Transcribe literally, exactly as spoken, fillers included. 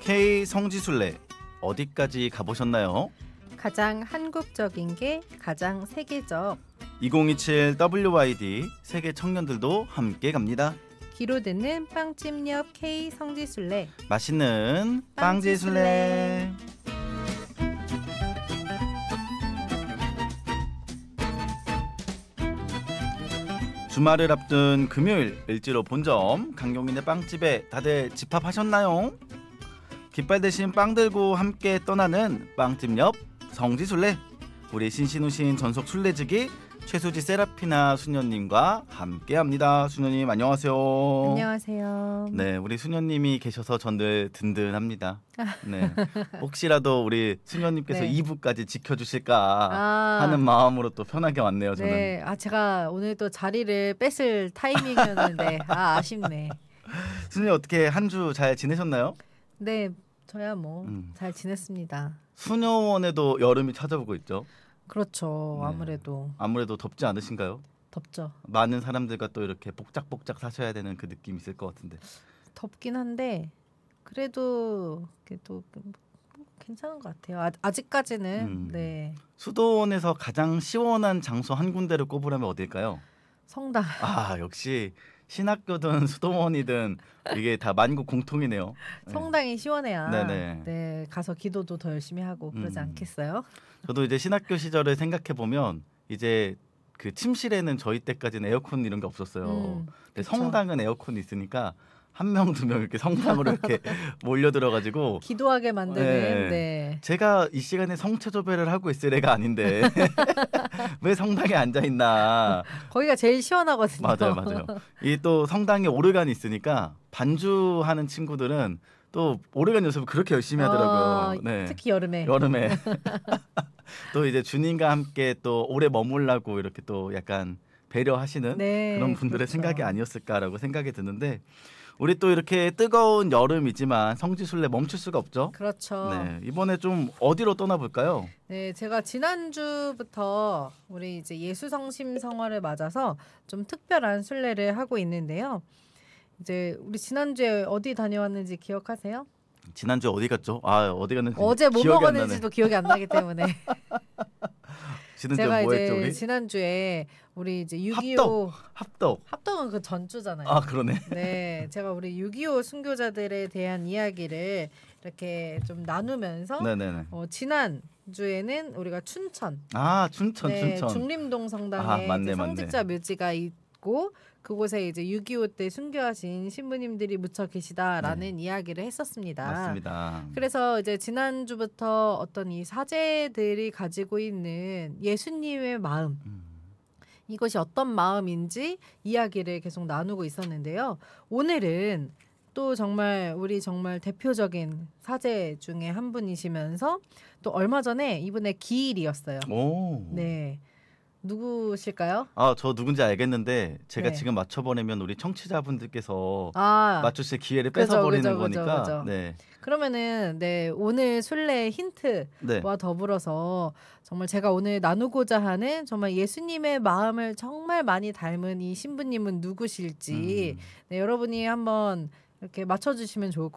K 성지순례 어디까지 가보셨나요? 가장 한국적인 게 가장 세계적. 이천이십칠 더블유와이디 세계 청년들도 함께 갑니다. 귀로 듣는 빵집 옆 K 성지순례. 맛있는 빵지순례. 주말을 앞둔 금요일 을지로 본점 강용인의 빵집에 다들 집합하셨나요? 깃발 대신 빵 들고 함께 떠나는 빵집 옆 성지순례. 우리 신신우신 전속 순례지기 최수지 세라피나 수녀님과 함께합니다. 수녀님 안녕하세요. 안녕하세요. 네, 우리 수녀님이 계셔서 전 늘 든든합니다. 네, 혹시라도 우리 수녀님께서 네. 이 부까지 지켜주실까 아, 하는 마음으로 또 편하게 왔네요. 저는. 네, 아 제가 오늘 또 자리를 뺏을 타이밍이었는데 아 아쉽네. 수녀님 어떻게 한 주 잘 지내셨나요? 네, 저야 뭐 잘 음. 지냈습니다. 수녀원에도 여름이 찾아오고 있죠. 그렇죠. 네. 아무래도 아무래도 덥지 않으신가요? 덥죠. 많은 사람들과 또 이렇게 복작복작 사셔야 되는 그 느낌이 있을 것 같은데. 덥긴 한데 그래도 그래도 괜찮은 것 같아요. 아, 아직까지는 음. 네 수도원에서 가장 시원한 장소 한 군데를 꼽으라면 어딜까요? 성당. 아, 역시 신학교든 수도원이든 이게 다 만국 공통이네요. 네. 성당이 시원해야 네네. 네 가서 기도도 더 열심히 하고 그러지 음. 않겠어요? 저도 이제 신학교 시절을 생각해 보면 이제 그 침실에는 저희 때까지는 에어컨 이런 게 없었어요. 음, 근데 그쵸. 성당은 에어컨이 있으니까 한 명 두 명 이렇게 성당으로 이렇게 몰려 들어가지고 기도하게 만드는 네. 네. 제가 이 시간에 성체조배를 하고 있을 애가 아닌데 왜 성당에 앉아 있나. 거기가 제일 시원하거든요. 맞아요, 맞아요. 이 또 성당에 오르간이 있으니까 반주하는 친구들은 또 오르간 연습을 그렇게 열심히 하더라고요. 아, 네. 특히 여름에. 여름에 또 이제 주님과 함께 또 오래 머물라고 이렇게 또 약간 배려하시는 네, 그런 분들의 그렇죠. 생각이 아니었을까라고 생각이 드는데, 우리 또 이렇게 뜨거운 여름이지만 성지순례 멈출 수가 없죠. 그렇죠. 네. 네, 이번에 좀 어디로 떠나볼까요? 제가 지난주부터 우리 이제 예수성심 성화를 맞아서 좀 특별한 순례를 하고 있는데요. 이제 우리 지난주에 어디 다녀왔는지 기억하세요? 지난주 어디 갔죠? 아, 어디 갔는지 어제 뭐 기억이 안 나네. 먹었는지도 기억이 안 나기 때문에 지난주에 제가 뭐 이제 했죠 우리? 지난주에 우리 이제 육이오 합덕. 합동은 그 전주잖아요. 아, 그러네. 네, 제가 우리 육이오 순교자들에 대한 이야기를 이렇게 좀 나누면서 네네네. 어, 지난 주에는 우리가 춘천, 아, 춘천, 네, 춘천. 중림동 성당에 아, 맞네, 이제 맞네. 성직자 묘지가 있고 그곳에 이제 육이오 때 순교하신 신부님들이 묻혀 계시다라는 이야기를 했었습니다. 맞습니다. 그래서 이제 지난주부터 어떤 이 사제들이 가지고 있는 예수님의 마음, 음. 이것이 어떤 마음인지 이야기를 계속 나누고 있었는데요. 오늘은 또 정말 우리 정말 대표적인 사제 중에 한 분이시면서 또 얼마 전에 이분의 기일이었어요. 오. 네. 누구실까요? 아, 저 누군지 알겠는데 제가 네. 지금 맞춰버리면 우리 청취자분들께서 아, 맞추실 기회를 그죠, 뺏어버리는 그죠, 그죠, 거니까. 그죠. 네, 그러면은 네, 오늘 순례 힌트와 네. 더불어서 정말 제가 오늘 나누고자 하는 정말 예수님의 마음을 정말 많이 닮은 이 신부님은 누구실지 음. 네, 여러분이 한번 이렇게 맞춰주시면 좋을 것